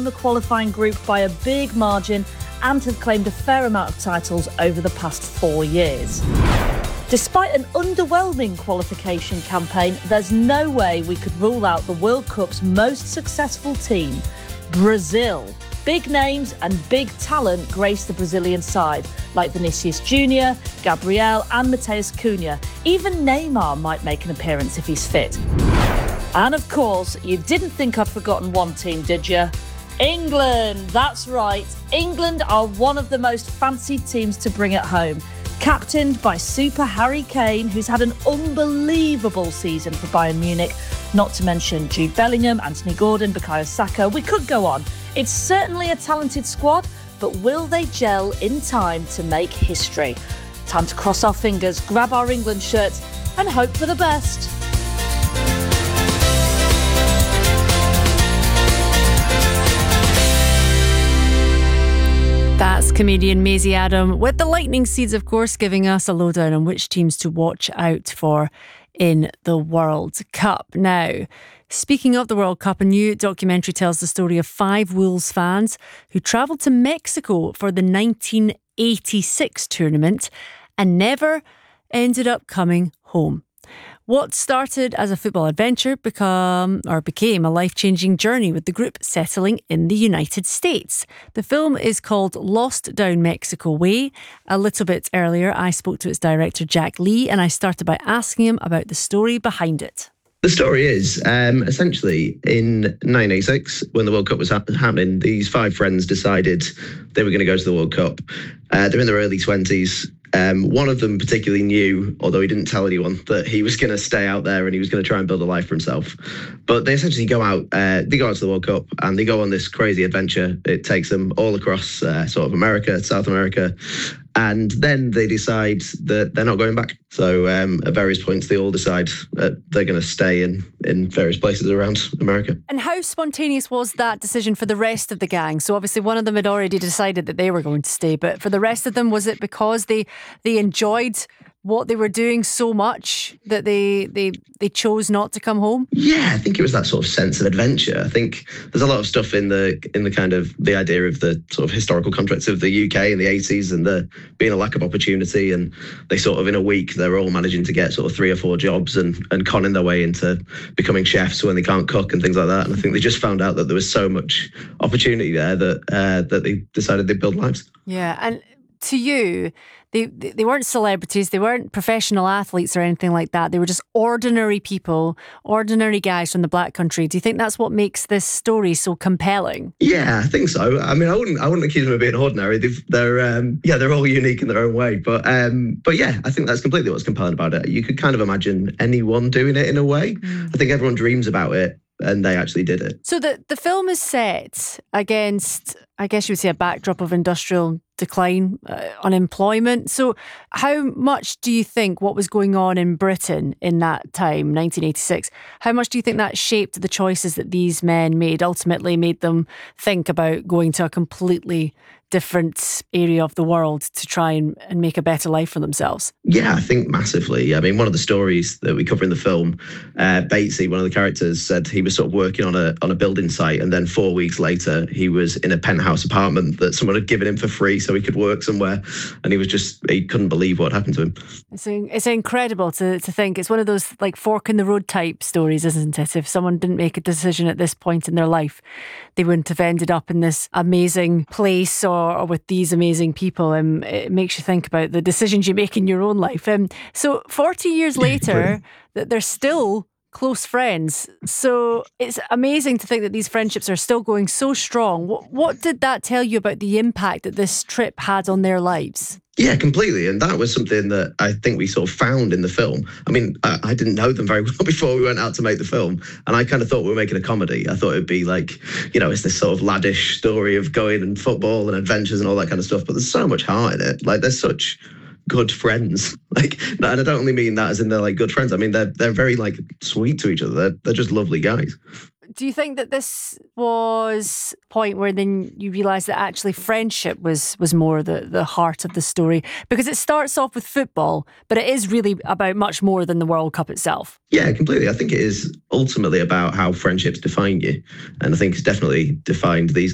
won the qualifying group by a big margin and have claimed a fair amount of titles over the past 4 years. Despite an underwhelming qualification campaign, there's no way we could rule out the World Cup's most successful team, Brazil. Big names and big talent grace the Brazilian side, like Vinicius Jr., Gabriel and Mateus Cunha. Even Neymar might make an appearance if he's fit. And of course, you didn't think I'd forgotten one team, did you? England! That's right. England are one of the most fancied teams to bring it home. Captained by Super Harry Kane, who's had an unbelievable season for Bayern Munich, not to mention Jude Bellingham, Anthony Gordon, Bukayo Saka. We could go on. It's certainly a talented squad, but will they gel in time to make history? Time to cross our fingers, grab our England shirts and hope for the best. That's comedian Maisie Adam with the lightning seeds, of course, giving us a lowdown on which teams to watch out for in the World Cup. Now, speaking of the World Cup, a new documentary tells the story of 5 Wolves fans who travelled to Mexico for the 1986 tournament and never ended up coming home. What started as a football adventure became a life-changing journey, with the group settling in the United States. The film is called Lost Down Mexico Way. A little bit earlier, I spoke to its director, Jack Lee, and I started by asking him about the story behind it. The story is, essentially, in 1986, when the World Cup was happening, these 5 friends decided they were going to go to the World Cup. They're in their early 20s. One of them particularly knew, although he didn't tell anyone, that he was going to stay out there and he was going to try and build a life for himself. But they essentially go out to the World Cup and they go on this crazy adventure. It takes them all across sort of America, South America. And then they decide that they're not going back. So at various points, they all decide that they're going to stay in various places around America. And how spontaneous was that decision for the rest of the gang? So obviously one of them had already decided that they were going to stay. But for the rest of them, was it because they enjoyed what they were doing so much that they chose not to come home? Yeah, I think it was that sort of sense of adventure. I think there's a lot of stuff in the kind of the idea of the sort of historical contracts of the UK in the 80s and the being a lack of opportunity, and they sort of in a week they're all managing to get sort of 3 or 4 jobs and conning their way into becoming chefs when they can't cook and things like that. And I think they just found out that there was so much opportunity there that they decided they'd build lives. Yeah, and to you, They weren't celebrities, they weren't professional athletes or anything like that. They were just ordinary people, ordinary guys from the Black Country. Do you think that's what makes this story so compelling? Yeah, I think so. I mean, I wouldn't accuse them of being ordinary. They're all unique in their own way. But yeah, I think that's completely what's compelling about it. You could kind of imagine anyone doing it in a way. I think everyone dreams about it, and they actually did it. So the film is set against, I guess you would say, a backdrop of industrial decline, unemployment. So how much do you think what was going on in Britain in that time, 1986, how much do you think that shaped the choices that these men made, ultimately made them think about going to a completely different area of the world to try and make a better life for themselves? Yeah, I think massively. I mean, one of the stories that we cover in the film, Batesy, one of the characters, said he was sort of working on a building site, and then 4 weeks later he was in a penthouse apartment that someone had given him for free so he could work somewhere, and he couldn't believe what happened to him. It's incredible to think. It's one of those like fork in the road type stories, isn't it? If someone didn't make a decision at this point in their life, they wouldn't have ended up in this amazing place or with these amazing people. It makes you think about the decisions you make in your own life. So 40 years later, that they're still close friends. So it's amazing to think that these friendships are still going so strong. What did that tell you about the impact that this trip had on their lives? Yeah, completely. And that was something that I think we sort of found in the film. I mean, I didn't know them very well before we went out to make the film. And I kind of thought we were making a comedy. I thought it'd be like, it's this sort of laddish story of going and football and adventures and all that kind of stuff. But there's so much heart in it. Like, they're such good friends. Like, and I don't only mean that as in they're like good friends. I mean, they're very like sweet to each other. They're just lovely guys. Do you think that this was a point where then you realised that actually friendship was more the heart of the story? Because it starts off with football, but it is really about much more than the World Cup itself. Yeah, completely. I think it is ultimately about how friendships define you. And I think it's definitely defined these